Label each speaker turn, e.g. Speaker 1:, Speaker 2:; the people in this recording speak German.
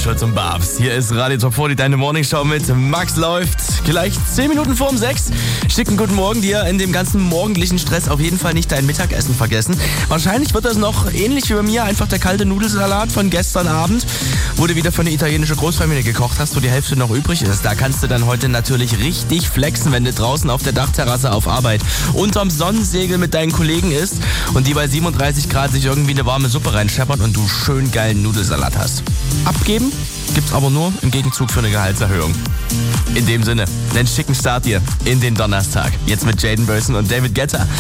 Speaker 1: Schulz und Babs. Hier ist Radio Top 40, deine Morningshow mit Max läuft. Gleich 10 Minuten vorm 6. Schicken guten Morgen dir. In dem ganzen morgendlichen Stress auf jeden Fall nicht dein Mittagessen vergessen. Wahrscheinlich wird das noch ähnlich wie bei mir, einfach der kalte Nudelsalat von gestern Abend, wo du wieder für eine italienische Großfamilie gekocht hast, wo die Hälfte noch übrig ist. Da kannst du dann heute natürlich richtig flexen, wenn du draußen auf der Dachterrasse auf Arbeit unterm Sonnensegel mit deinen Kollegen isst und die bei 37 Grad sich irgendwie eine warme Suppe reinscheppern und du schön geilen Nudelsalat hast. Abgeben gibt's aber nur im Gegenzug für eine Gehaltserhöhung. In dem Sinne, einen schicken Start dir in den Donnerstag. Jetzt mit Jaden Burson und David Guetta.